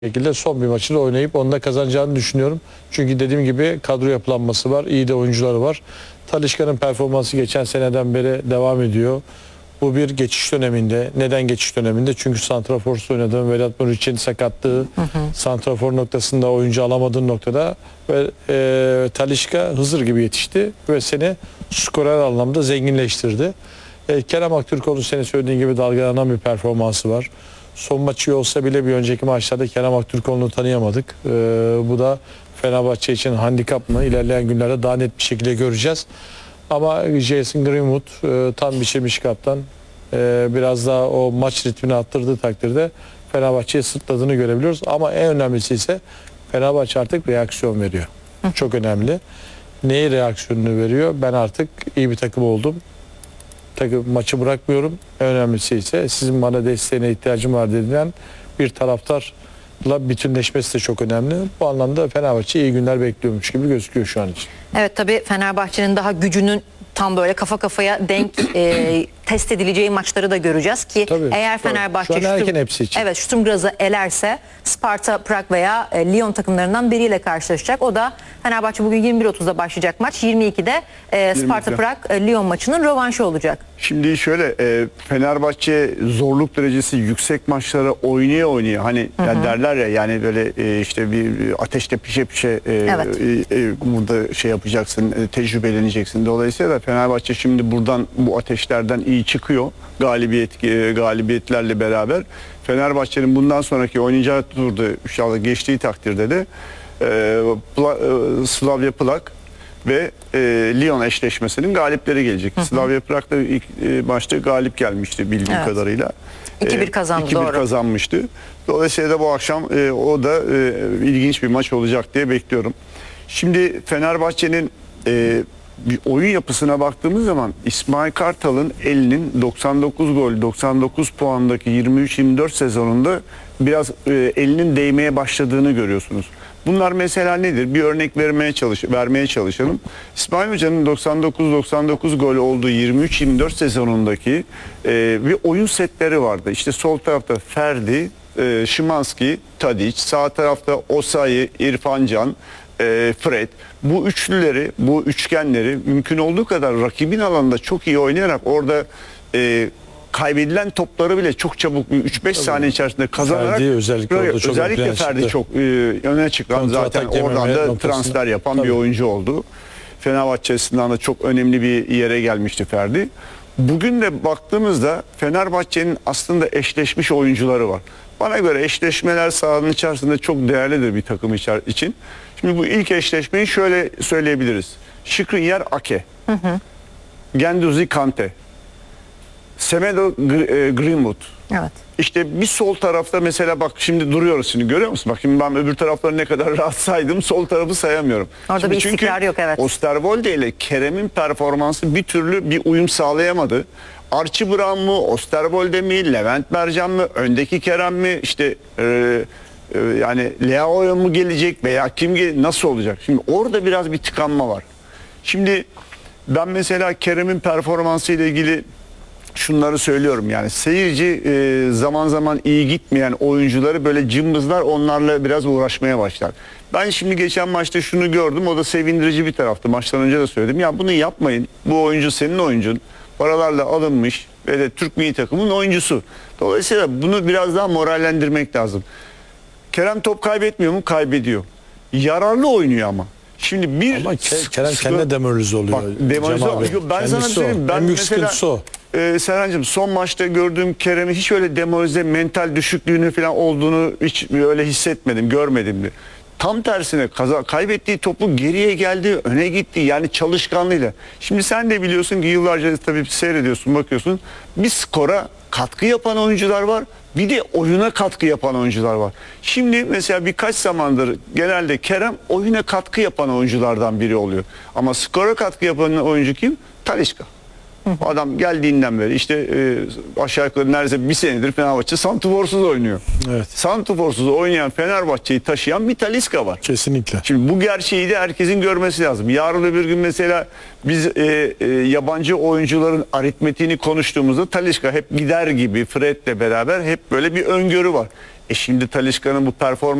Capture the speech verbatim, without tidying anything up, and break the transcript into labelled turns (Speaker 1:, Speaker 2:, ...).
Speaker 1: şekilde son bir maçını oynayıp onu da kazanacağını düşünüyorum. Çünkü dediğim gibi kadro yapılanması var, iyi de oyuncuları var. Talisca'nın performansı geçen seneden beri devam ediyor. Bu bir geçiş döneminde. Neden geçiş döneminde? Çünkü santrafor oynadığım Vedat Muriç'in sakatlığı, hı hı. santrafor noktasında oyuncu alamadığın noktada ve e, Talisca Hızır gibi yetişti ve seni skorer anlamda zenginleştirdi. E, Kerem Aktürkoğlu senin söylediğin gibi dalgalanan bir performansı var. Son maçı olsa bile bir önceki maçlarda Kerem Aktürkoğlu'nu tanıyamadık. Ee, bu da Fenerbahçe için handikap mı? İlerleyen günlerde daha net bir şekilde göreceğiz. Ama Jason Greenwood e, tam biçilmiş kaptan. E, biraz daha o maç ritmini arttırdığı takdirde Fenerbahçe'ye sırtladığını görebiliyoruz. Ama en önemlisi ise Fenerbahçe artık reaksiyon veriyor. Çok önemli. Neyi reaksiyonunu veriyor? Ben artık iyi bir takım oldum. Takım maçı bırakmıyorum. En önemlisi ise sizin bana desteğine ihtiyacım var dedilen bir taraftarla bütünleşmesi de çok önemli. Bu anlamda Fenerbahçe iyi günler bekliyormuş gibi gözüküyor şu an için.
Speaker 2: Evet, tabii Fenerbahçe'nin daha gücünün tam böyle kafa kafaya denk e, test edileceği maçları da göreceğiz ki
Speaker 1: Tabii,
Speaker 2: eğer Fenerbahçe
Speaker 1: şu an erken hepsi için.
Speaker 2: Evet, Sturm Graz'ı elerse Sparta Prag veya e, Lyon takımlarından biriyle karşılaşacak. O da Fenerbahçe bugün yirmi bir otuzda başlayacak maç. yirmi ikide e, Sparta Prag e, Lyon maçının rövanşı olacak.
Speaker 3: Şimdi şöyle e, Fenerbahçe zorluk derecesi yüksek maçlara oynaya oynaya hani hı hı. Yani derler ya yani böyle e, işte bir ateşte pişe pişe e,
Speaker 2: evet.
Speaker 3: e, e, burada şey yapacaksın, e, tecrübeleneceksin. Dolayısıyla Fenerbahçe şimdi buradan bu ateşlerden iyi çıkıyor galibiyet e, galibiyetlerle beraber. Fenerbahçe'nin bundan sonraki oynayacağı turda inşallah geçtiği takdirde de e, Pla, e, Slavia Prag ve e, Lyon eşleşmesinin galipleri gelecek. Hı hı. Slavia Prag'da ilk e, maçta galip gelmişti bildiğim evet. kadarıyla.
Speaker 2: iki bir kazandı,
Speaker 3: iki bir
Speaker 2: doğru.
Speaker 3: kazanmıştı. Dolayısıyla da bu akşam e, o da e, ilginç bir maç olacak diye bekliyorum. Şimdi Fenerbahçe'nin e, bir oyun yapısına baktığımız zaman İsmail Kartal'ın elinin doksan dokuz gol, doksan dokuz puandaki yirmi üç yirmi dört sezonunda biraz e, elinin değmeye başladığını görüyorsunuz. Bunlar mesela nedir? Bir örnek vermeye çalış vermeye çalışalım. İsmail Hoca'nın doksan dokuz doksan dokuz gol olduğu yirmi üç yirmi dört sezonundaki e, bir oyun setleri vardı. İşte sol tarafta Ferdi, e, Szymanski, Tadic, sağ tarafta Osayi, İrfan Can, e, Fred. Bu üçlüleri, bu üçgenleri mümkün olduğu kadar rakibin alanında çok iyi oynayarak orada e, kaybedilen topları bile çok çabuk üç beş saniye içerisinde kazanarak
Speaker 1: Ferdi özellikle,
Speaker 3: böyle,
Speaker 1: çok
Speaker 3: özellikle Ferdi çok e, öne çıkan
Speaker 1: Kontra
Speaker 3: zaten oradan da
Speaker 1: noktasında.
Speaker 3: transfer yapan
Speaker 1: Tabii.
Speaker 3: bir oyuncu oldu. Fenerbahçe açısından da çok önemli bir yere gelmişti Ferdi. Bugün de baktığımızda Fenerbahçe'nin aslında eşleşmiş oyuncuları var. Bana göre eşleşmeler sahanın içerisinde çok değerlidir bir takım için. Şimdi bu ilk eşleşmeyi şöyle söyleyebiliriz. Skriniar Ake, hı hı. Guendouzi Kante, Semedo Greenwood.
Speaker 2: Evet.
Speaker 3: İşte bir sol tarafta mesela bak şimdi duruyoruz şimdi görüyor musun? Bak şimdi ben öbür tarafları ne kadar rahat saydım, sol tarafı sayamıyorum.
Speaker 2: Orada
Speaker 3: şimdi
Speaker 2: bir istikrar yok, evet.
Speaker 3: Osterwolde ile Kerem'in performansı bir türlü bir uyum sağlayamadı. Archie Brown mu, Osterwolde mi, Levent Mercan mı, öndeki Kerem mi, işte e, e, yani Leao mu gelecek veya kim gelecek, nasıl olacak? Şimdi orada biraz bir tıkanma var. Şimdi ben mesela Kerem'in performansı ile ilgili şunları söylüyorum, yani seyirci e, zaman zaman iyi gitmeyen oyuncuları böyle cımbızlar, onlarla biraz uğraşmaya başlar. Ben şimdi geçen maçta şunu gördüm, o da sevindirici bir taraftı. Maçtan önce de söyledim, ya bunu yapmayın, bu oyuncu senin oyuncun, paralarla alınmış ve de Türk milli takımın oyuncusu. Dolayısıyla bunu biraz daha morallendirmek lazım. Kerem top kaybetmiyor mu? Kaybediyor. Yararlı oynuyor ama. Şimdi bir
Speaker 1: ama Kerem kendine demoralize oluyor.
Speaker 3: Bak, demoralize oluyor. Ben sana söyleyeyim. Ben
Speaker 1: en büyük
Speaker 3: mesela,
Speaker 1: sıkıntısı o.
Speaker 3: E, Serhan'cığım son maçta gördüğüm Kerem'i hiç öyle demoralize, mental düşüklüğünü falan olduğunu hiç öyle hissetmedim, görmedim de. Tam tersine kaza, kaybettiği topu geriye geldi, öne gitti, yani çalışkanlığıyla. Şimdi sen de biliyorsun ki yıllarca tabii seyrediyorsun, bakıyorsun, bir skora katkı yapan oyuncular var, bir de oyuna katkı yapan oyuncular var. Şimdi mesela birkaç zamandır genelde Kerem oyuna katkı yapan oyunculardan biri oluyor. Ama skora katkı yapan oyuncu kim? Talisca. Adam geldiğinden beri işte e, aşağı yukarı neredeyse bir senedir Fenerbahçe santrforsuz oynuyor.
Speaker 1: Evet.
Speaker 3: Santrforsuz oynayan Fenerbahçe'yi taşıyan bir Talisca var.
Speaker 1: Kesinlikle.
Speaker 3: Şimdi bu gerçeği de herkesin görmesi lazım. Yarın öbür gün mesela biz e, e, yabancı oyuncuların aritmetiğini konuştuğumuzda Talisca hep gider gibi Fred'le beraber hep böyle bir öngörü var. E şimdi Talisca'nın bu performansı